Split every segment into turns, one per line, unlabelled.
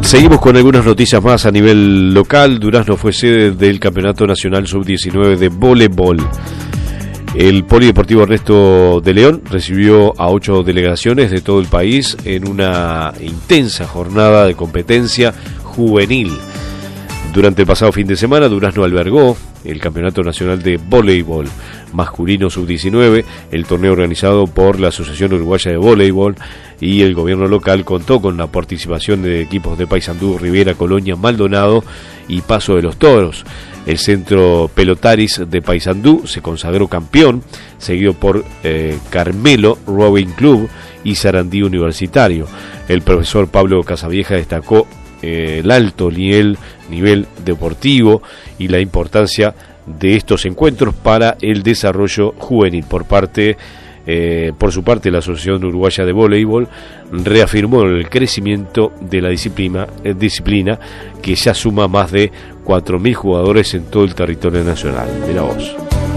Seguimos con algunas noticias más a nivel local. Durazno fue sede del Campeonato Nacional Sub-19 de voleibol. El Polideportivo Ernesto de León recibió a 8 delegaciones de todo el país en una intensa jornada de competencia juvenil. Durante el pasado fin de semana, Durazno albergó el Campeonato Nacional de Voleibol Masculino Sub-19, el torneo organizado por la Asociación Uruguaya de Voleibol, y el gobierno local contó con la participación de equipos de Paysandú, Rivera, Colonia, Maldonado y Paso de los Toros. El centro Pelotaris de Paysandú se consagró campeón, seguido por Carmelo Rowing Club y Sarandí Universitario. El profesor Pablo Casavieja destacó el alto nivel deportivo y la importancia de estos encuentros para el desarrollo juvenil. Por su parte, la Asociación Uruguaya de Voleibol reafirmó el crecimiento de la disciplina que ya suma más de 4.000 jugadores en todo el territorio nacional. Mirá vos.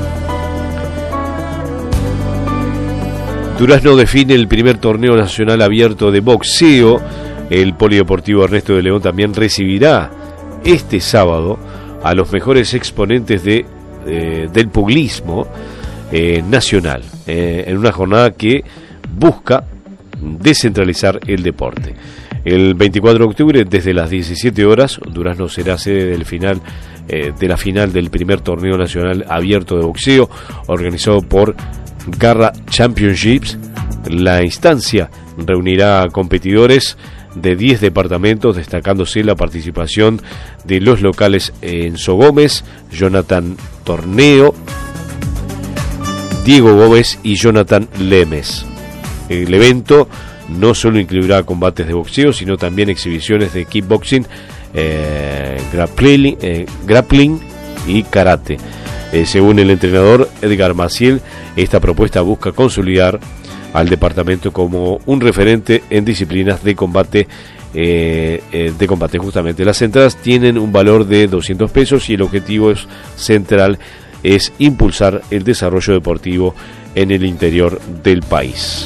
Durazno define el primer torneo nacional abierto de boxeo. El Polideportivo Ernesto de León también recibirá este sábado a los mejores exponentes del pugilismo nacional, en una jornada que busca descentralizar el deporte. El 24 de octubre, desde las 17 horas, Durazno será sede de la final del primer torneo nacional abierto de boxeo, organizado por Garra Championships. La instancia reunirá a competidores de 10 departamentos, destacándose la participación de los locales Enzo Gómez, Jonathan Torneo, Diego Gómez y Jonathan Lemes. El evento no solo incluirá combates de boxeo, sino también exhibiciones de kickboxing, grappling y karate. Según el entrenador Edgar Maciel, esta propuesta busca consolidar al departamento como un referente en disciplinas de combate. Justamente las entradas tienen un valor de 200 pesos y el objetivo central es impulsar el desarrollo deportivo en el interior del país.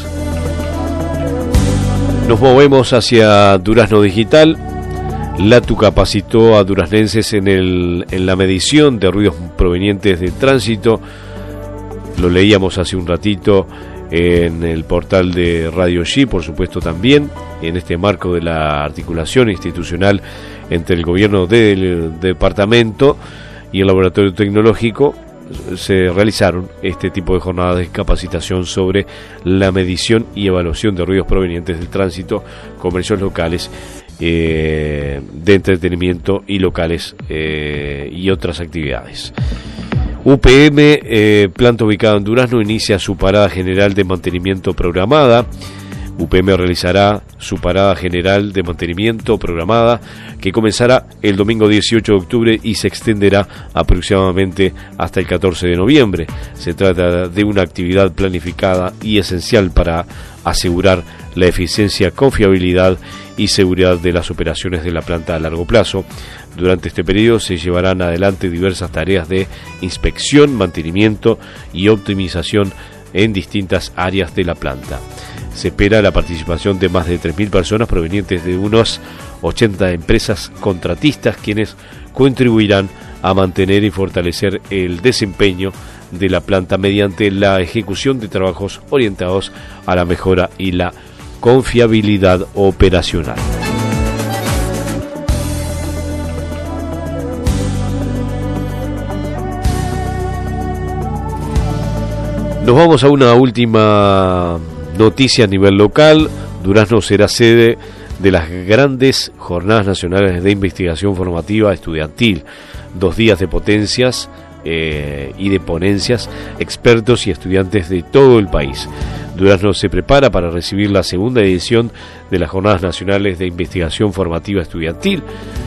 Nos movemos hacia Durazno Digital. LATU capacitó a duraznenses en la medición de ruidos provenientes de tránsito. Lo leíamos hace un ratito en el portal de Radio G, por supuesto también, en este marco de la articulación institucional entre el gobierno del departamento y el laboratorio tecnológico. Se realizaron este tipo de jornadas de capacitación sobre la medición y evaluación de ruidos provenientes del tránsito, comercios locales, de entretenimiento y locales y otras actividades. UPM, planta ubicada en Durazno, inicia su parada general de mantenimiento programada. UPM realizará su parada general de mantenimiento programada, que comenzará el domingo 18 de octubre y se extenderá aproximadamente hasta el 14 de noviembre. Se trata de una actividad planificada y esencial para asegurar la eficiencia, confiabilidad y seguridad de las operaciones de la planta a largo plazo. Durante este periodo se llevarán adelante diversas tareas de inspección, mantenimiento y optimización en distintas áreas de la planta. Se espera la participación de más de 3.000 personas provenientes de unas 80 empresas contratistas, quienes contribuirán a mantener y fortalecer el desempeño de la planta mediante la ejecución de trabajos orientados a la mejora y la confiabilidad operacional. Nos vamos a una última noticia a nivel local. Durazno será sede de las grandes jornadas nacionales de investigación formativa estudiantil. 2 días de potencias y de ponencias, expertos y estudiantes de todo el país. Durazno se prepara para recibir la segunda edición de las jornadas nacionales de investigación formativa estudiantil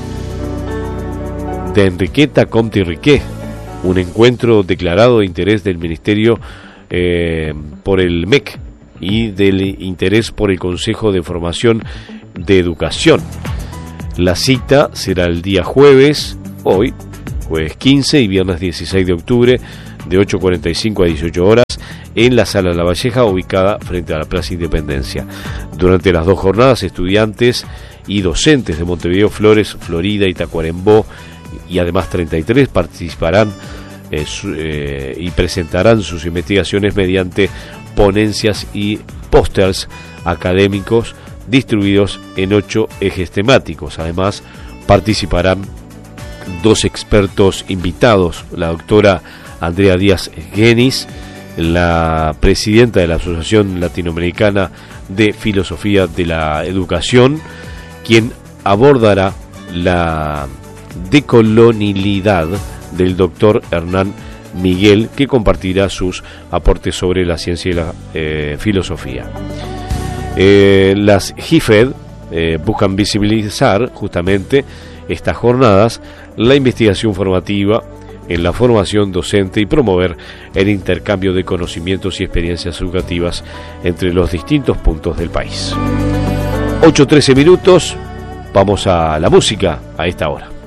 de Enriqueta Comte y Riquet, un encuentro declarado de interés del Ministerio por el MEC y del interés por el Consejo de Formación de Educación. La cita será el día jueves 15 y viernes 16 de octubre de 8:45 a 18 horas en la Sala La Valleja, ubicada frente a la Plaza Independencia. Durante las 2 jornadas, estudiantes y docentes de Montevideo, Flores, Florida y Tacuarembó, y además 33, participarán y presentarán sus investigaciones mediante ponencias y pósters académicos distribuidos en 8 ejes temáticos. Además, participarán 2 expertos invitados: la doctora Andrea Díaz Genis, la presidenta de la Asociación Latinoamericana de Filosofía de la Educación, quien abordará la decolonialidad del doctor Hernán Miguel, que compartirá sus aportes sobre la ciencia y la filosofía. Las GIFED buscan visibilizar justamente estas jornadas, la investigación formativa en la formación docente y promover el intercambio de conocimientos y experiencias educativas entre los distintos puntos del país. 8:13 minutos, vamos a la música a esta hora.